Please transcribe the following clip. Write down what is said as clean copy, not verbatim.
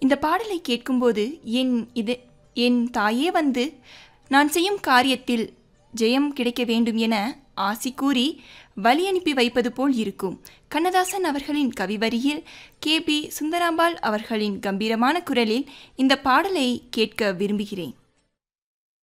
இந்த பாடலை கேட்கும்போது என் தாயே வந்து நான் செய்யும் காரியத்தில் ஜெயம் கிடைக்க வேண்டும் என ஆசி கூறி வழி அனுப்பி வைப்பது போல் இருக்கும். கண்ணதாசன் அவர்களின் கவிவரியில் கே.பி. சுந்தராம்பாள் அவர்களின் கம்பீரமான குரலில் இந்த பாடலை கேட்க விரும்புகிறேன்.